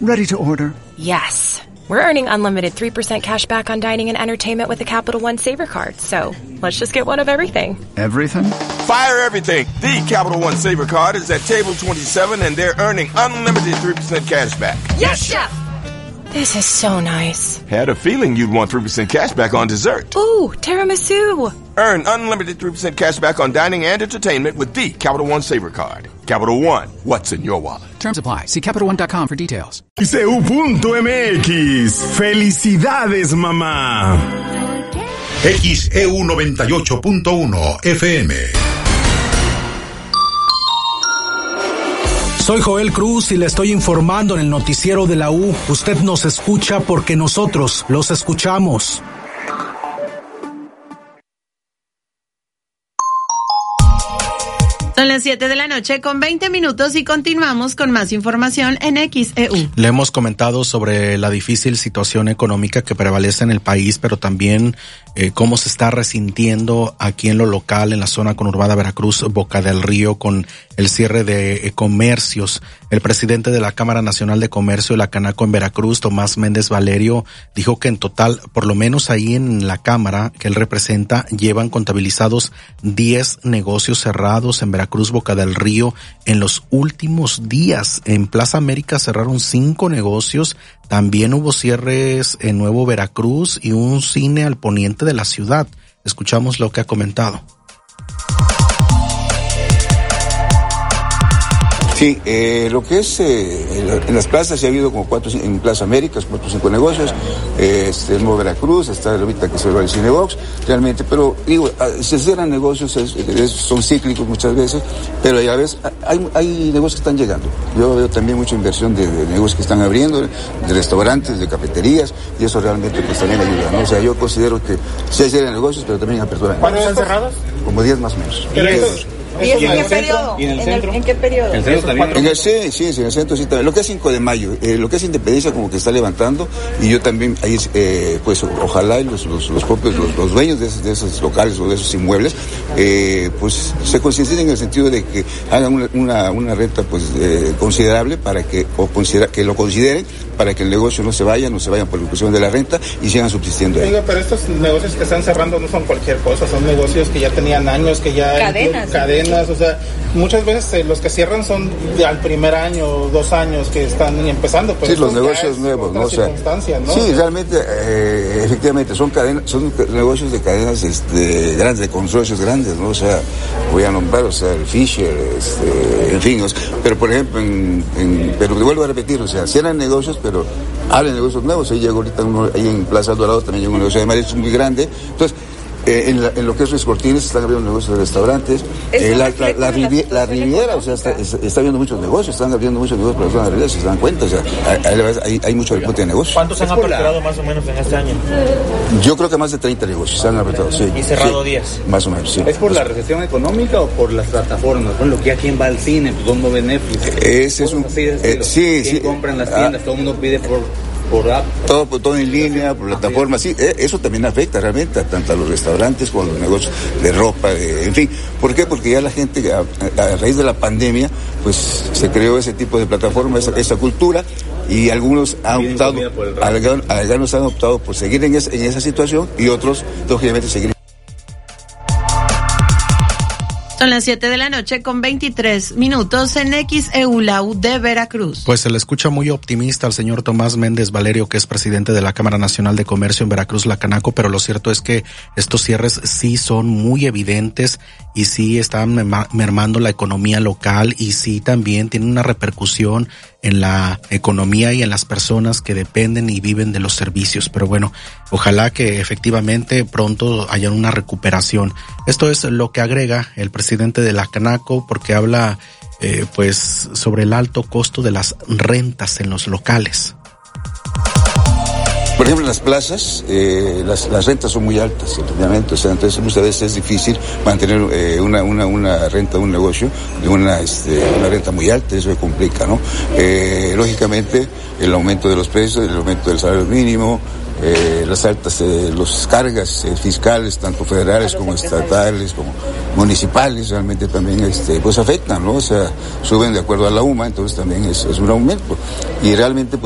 Ready to order. Yes. We're earning unlimited 3% cash back on dining and entertainment with the Capital One Saver Card, so let's just get one of everything. Everything? Fire everything. The Capital One Saver Card is at table 27 and they're earning unlimited 3% cash back. Yes, Chef! This is so nice. Had a feeling you'd want 3% cash back on dessert. Ooh, tiramisu. Earn unlimited 3% cash back on dining and entertainment with the Capital One Saver Card. Capital One, what's in your wallet? Terms apply. See CapitalOne.com for details. XEU.mx. ¡Felicidades, mamá! XEU 98.1 FM. Soy Joel Cruz y le estoy informando en el noticiero de la U. Usted nos escucha porque nosotros los escuchamos. Son las 7 de la noche con 20 minutos y continuamos con más información en XEU. Le hemos comentado sobre la difícil situación económica que prevalece en el país, pero también cómo se está resintiendo aquí en lo local, en la zona conurbada Veracruz, Boca del Río, con el cierre de comercios. El presidente de la Cámara Nacional de Comercio de la Canaco en Veracruz, Tomás Méndez Valerio, dijo que en total, por lo menos ahí en la Cámara que él representa, llevan contabilizados 10 negocios cerrados en Veracruz, Boca del Río, en los últimos días. En Plaza América cerraron 5 negocios. También hubo cierres en Nuevo Veracruz y un cine al poniente de la ciudad. Escuchamos lo que ha comentado. Sí, lo que es en las plazas sí ha habido como 4, en Plaza América, 4 o 5 negocios, en Nuevo Veracruz, está ahorita que se va el Cinebox, realmente, pero digo, se cierran negocios, son cíclicos muchas veces, pero a veces hay negocios que están llegando. Yo veo también mucha inversión de negocios que están abriendo, de restaurantes, de cafeterías, y eso realmente pues también ayuda, ¿no? O sea, yo considero que sí hay cierran negocios, pero también apertura. ¿Cuántos están cerrados? Como 10 más o menos. ¿Y en qué periodo? ¿Y en el centro? ¿En qué periodo? ¿El centro también? En el centro sí también. Lo que es 5 de mayo, lo que es Independencia como que está levantando, y yo también ahí pues ojalá los propios los dueños de esos locales o de esos inmuebles pues se conciencien en el sentido de que hagan una renta pues considerable para que lo consideren para que el negocio no se vayan por la cuestión de la renta y sigan subsistiendo ahí. Oiga, pero estos negocios que están cerrando no son cualquier cosa, son negocios que ya tenían años, que ya cadenas, o sea, muchas veces los que cierran son al primer año, 2 años que están empezando, pues sí, los negocios nuevos, ¿no? O sea, ¿no? Sí, realmente, efectivamente, son negocios de cadenas grandes, de consorcios grandes, ¿no? O sea, voy a nombrar, o sea, el Fisher, en fin, o sea, pero por ejemplo, pero vuelvo a repetir, o sea, cierran negocios, pero hablan de negocios nuevos. Ahí llegó ahorita uno, ahí en Plaza Dorado también llegó un negocio de mariscos muy grande. Entonces, en lo que es Ruiz Cortines están abriendo negocios de restaurantes. La Riviera, o sea, está abriendo muchos negocios, están abriendo muchos negocios para la Riviera, si se dan cuenta, o sea, hay mucho repunte de negocios. ¿Cuántos han aperturado más o menos en este año? Yo creo que más de 30 negocios se han aperturado, sí. ¿Y cerrado 10? Más o menos, sí. ¿Es por la recesión económica o por las plataformas? Por ejemplo, que a quién va al cine, pues dónde ve Netflix. Ese es un... ¿Quién compra en las tiendas? Todo el mundo pide por app. Todo en línea, por plataformas, sí, eso también afecta realmente tanto a los restaurantes como a los negocios de ropa, en fin. ¿Por qué? Porque ya la gente, a raíz de la pandemia, pues se creó ese tipo de plataforma, esa cultura, y algunos han optado por seguir en esa situación y otros, lógicamente, seguir. Son las 7 de la noche con 23 minutos en XEU, la U de Veracruz. Pues se le escucha muy optimista al señor Tomás Méndez Valerio, que es presidente de la Cámara Nacional de Comercio en Veracruz, la Canaco, pero lo cierto es que estos cierres sí son muy evidentes y sí están mermando la economía local y sí también tienen una repercusión en la economía y en las personas que dependen y viven de los servicios. Pero bueno, ojalá que efectivamente pronto haya una recuperación. Esto es lo que agrega el presidente de la Canaco, porque habla pues sobre el alto costo de las rentas en los locales. Por ejemplo, en las plazas, las rentas son muy altas, obviamente, o sea, entonces muchas veces es difícil mantener una renta de un negocio de una renta muy alta, eso se complica, ¿no? Lógicamente, el aumento de los precios, el aumento del salario mínimo, las altas, los cargas fiscales, tanto federales como estatales, como municipales, realmente también pues afectan, ¿no? O sea, suben de acuerdo a la UMA, entonces también es un aumento. Y realmente